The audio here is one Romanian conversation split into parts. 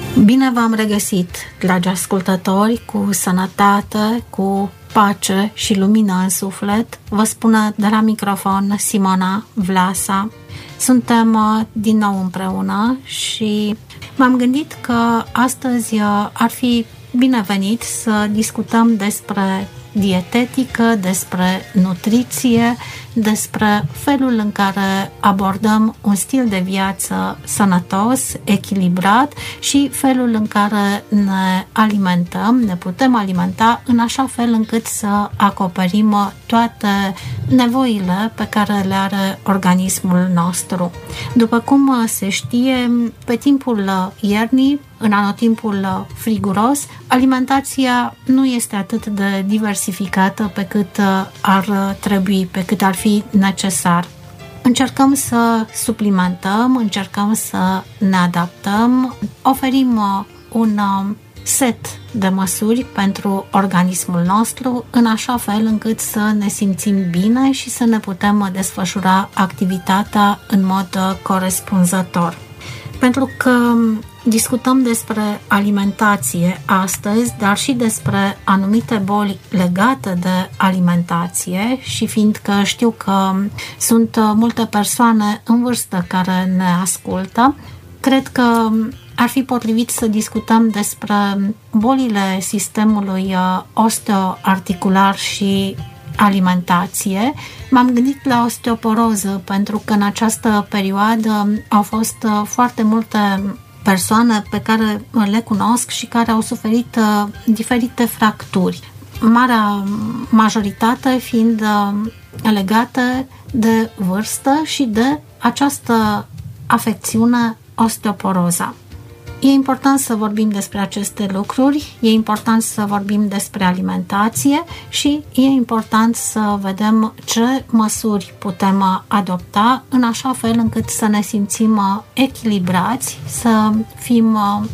Bine v-am regăsit, dragi ascultători, cu sănătate, cu pace și lumină în suflet. Vă spune de la microfon Simona Vlasa. Suntem din nou împreună și m-am gândit că astăzi ar fi binevenit să discutăm despre dietetică, despre nutriție, despre felul în care abordăm un stil de viață sănătos, echilibrat și felul în care ne alimentăm, ne putem alimenta în așa fel încât să acoperim toate nevoile pe care le are organismul nostru. După cum se știe, pe timpul iernii, în anotimpul friguros, alimentația nu este atât de diversificată pe cât ar trebui, pe cât ar fi necesar. Încercăm să suplimentăm, încercăm să ne adaptăm, oferim un set de măsuri pentru organismul nostru în așa fel încât să ne simțim bine și să ne putem desfășura activitatea în mod corespunzător. Pentru că discutăm despre alimentație astăzi, dar și despre anumite boli legate de alimentație și fiindcă știu că sunt multe persoane în vârstă care ne ascultă, cred că ar fi potrivit să discutăm despre bolile sistemului osteoarticular și alimentație. M-am gândit la osteoporoză pentru că în această perioadă au fost foarte multe persoane pe care le cunosc și care au suferit diferite fracturi. Marea majoritate fiind legate de vârstă și de această afecțiune osteoporoza. E important să vorbim despre aceste lucruri, e important să vorbim despre alimentație și e important să vedem ce măsuri putem adopta în așa fel încât să ne simțim echilibrați, să fim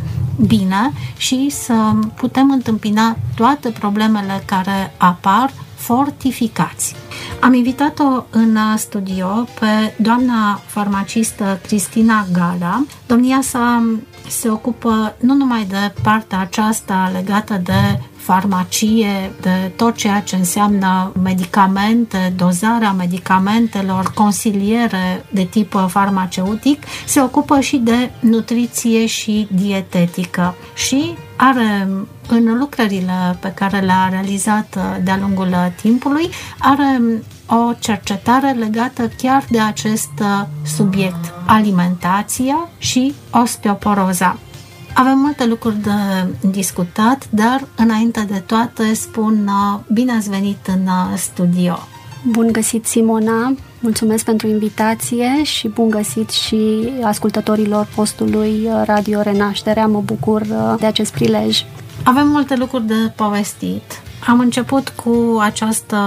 bine și să putem întâmpina toate problemele care apar fortificați. Am invitat-o în studio pe doamna farmacistă Cristina Gala. Domnia sa se ocupă nu numai de partea aceasta legată de farmacie, de tot ceea ce înseamnă medicamente, dozarea medicamentelor, consiliere de tip farmaceutic, se ocupă și de nutriție și dietetică și are în lucrările pe care le-a realizat de-a lungul timpului, are o cercetare legată chiar de acest subiect, alimentația și osteoporoza. Avem multe lucruri de discutat, dar înainte de toate spun bine ați venit în studio. Bun găsit, Simona! Mulțumesc pentru invitație și bun găsit și ascultătorilor postului Radio Renașterea. Mă bucur de acest prilej. Avem multe lucruri de povestit. Am început cu această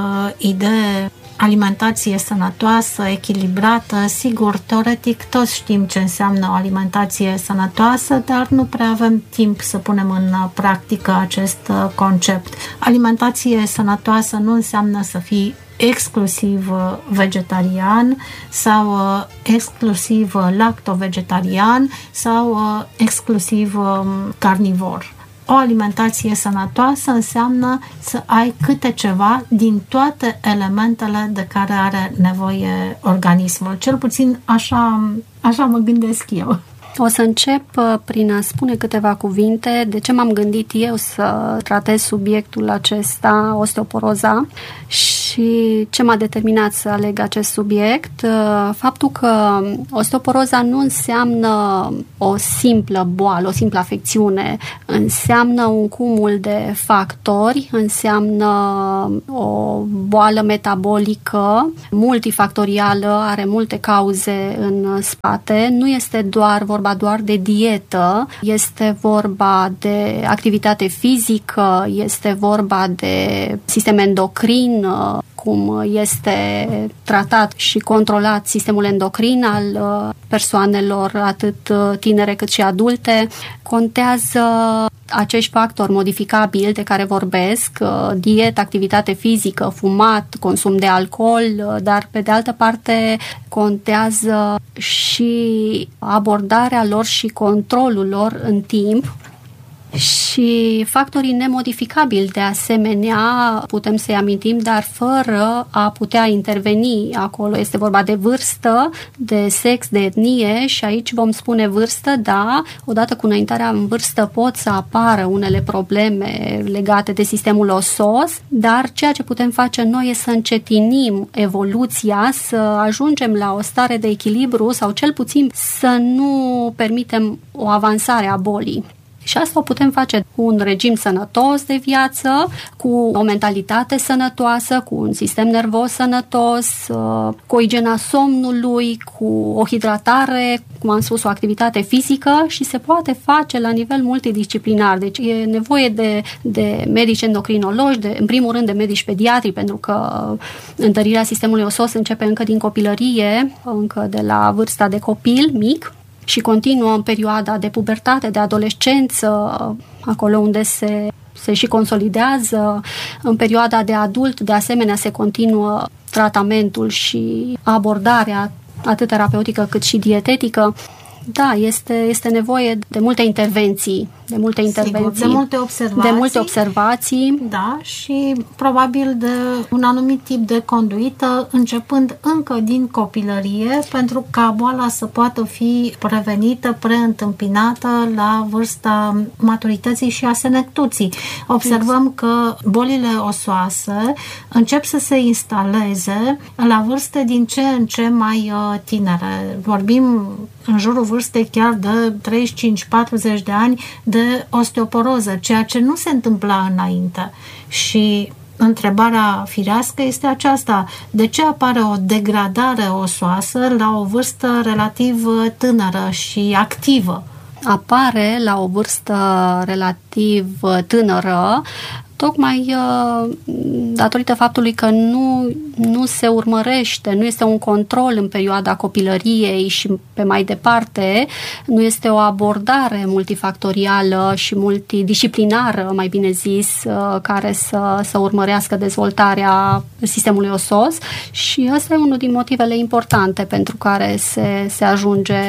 idee alimentație sănătoasă, echilibrată. Sigur, teoretic toți știm ce înseamnă o alimentație sănătoasă, dar nu prea avem timp să punem în practică acest concept. Alimentație sănătoasă nu înseamnă să fii exclusiv vegetarian sau exclusiv lacto-vegetarian sau exclusiv carnivor. O alimentație sănătoasă înseamnă să ai câte ceva din toate elementele de care are nevoie organismul. Cel puțin așa mă gândesc eu. O să încep prin a spune câteva cuvinte de ce m-am gândit eu să tratez subiectul acesta, osteoporoza, și ce m-a determinat să aleg acest subiect. Faptul că osteoporoza nu înseamnă o simplă boală, o simplă afecțiune, înseamnă un cumul de factori, înseamnă o boală metabolică, multifactorială, are multe cauze în spate, nu este doar de dietă, este vorba de activitate fizică, este vorba de sistem endocrin, cum este tratat și controlat sistemul endocrin al persoanelor atât tinere cât și adulte. Contează acești factori modificabili de care vorbesc, dietă, activitate fizică, fumat, consum de alcool, dar pe de altă parte contează și abordarea lor și controlul lor în timp. Și factorii nemodificabili, de asemenea, putem să-i amintim, dar fără a putea interveni acolo. Este vorba de vârstă, de sex, de etnie și aici vom spune vârstă, da, odată cu înaintarea în vârstă pot să apară unele probleme legate de sistemul osos, dar ceea ce putem face noi e să încetinim evoluția, să ajungem la o stare de echilibru sau cel puțin să nu permitem o avansare a bolii. Și asta o putem face cu un regim sănătos de viață, cu o mentalitate sănătoasă, cu un sistem nervos sănătos, cu o igienă a somnului, cu o hidratare, cum am spus, o activitate fizică și se poate face la nivel multidisciplinar. Deci e nevoie de medici endocrinologi, în primul rând de medici pediatri, pentru că întărirea sistemului osos începe încă din copilărie, încă de la vârsta de copil mic, și continuă în perioada de pubertate, de adolescență, acolo unde se și consolidează. În perioada de adult, de asemenea, se continuă tratamentul și abordarea atât terapeutică cât și dietetică. Da, este nevoie de multe intervenții. Sigur, de multe observații. Da, și probabil de un anumit tip de conduită, începând încă din copilărie, pentru ca boala să poată fi prevenită, preîntâmpinată la vârsta maturității și a senectuții. Observăm că bolile osoase încep să se instaleze la vârste din ce în ce mai tinere. Vorbim în jurul vârstei chiar de 35-40 de ani de osteoporoză, ceea ce nu se întâmpla înainte. Și întrebarea firească este aceasta: de ce apare o degradare osoasă la o vârstă relativ tânără și activă? Apare la o vârstă relativ tânără tocmai datorită faptului că nu se urmărește, nu este un control în perioada copilăriei și pe mai departe, nu este o abordare multifactorială și multidisciplinară, mai bine zis, care să urmărească dezvoltarea sistemului osos, și ăsta e unul din motivele importante pentru care se ajunge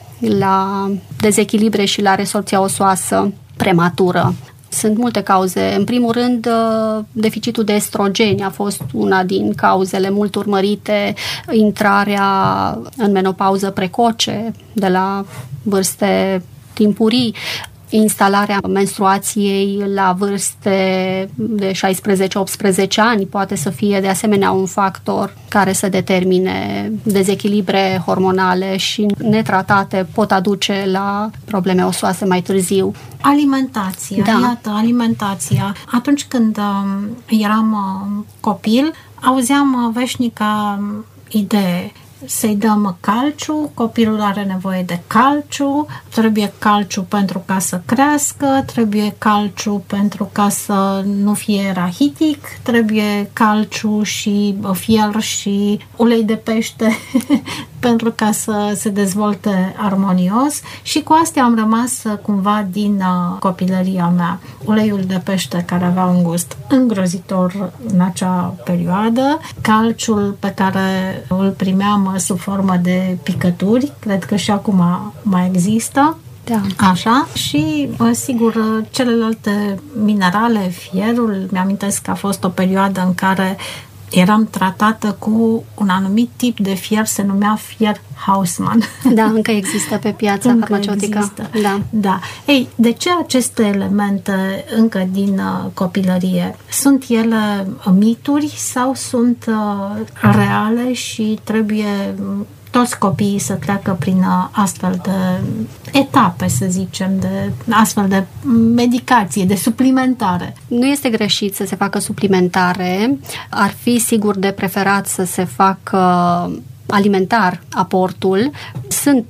la dezechilibre și la resorpția osoasă prematură. Sunt multe cauze. În primul rând, deficitul de estrogeni a fost una din cauzele mult urmărite, intrarea în menopauză precoce de la vârste timpurii, instalarea menstruației la vârste de 16-18 ani poate să fie de asemenea un factor care să determine dezechilibre hormonale și netratate pot aduce la probleme osoase mai târziu. Alimentația, da. Iată, alimentația. Atunci când eram copil, auzeam veșnica idee: să-i dăm calciu, copilul are nevoie de calciu, trebuie calciu pentru ca să crească, trebuie calciu pentru ca să nu fie rahitic, trebuie calciu și fier și ulei de pește pentru ca să se dezvolte armonios, și cu astea am rămas cumva din copilăria mea. Uleiul de pește care avea un gust îngrozitor în acea perioadă, calciul pe care îl primeam sub formă de picături, cred că și acum mai există. Da. Așa, și sigur celelalte minerale, fierul, mi-amintesc că a fost o perioadă în care eram tratată cu un anumit tip de fier, se numea fier Haussmann. Da, încă există pe piața farmaceutică. Da. Ei, de ce aceste elemente încă din copilărie? Sunt ele mituri sau sunt reale și trebuie toți copiii să treacă prin astfel de etape, să zicem, de astfel de medicație, de suplimentare? Nu este greșit să se facă suplimentare. Ar fi sigur de preferat să se facă alimentar aportul. Sunt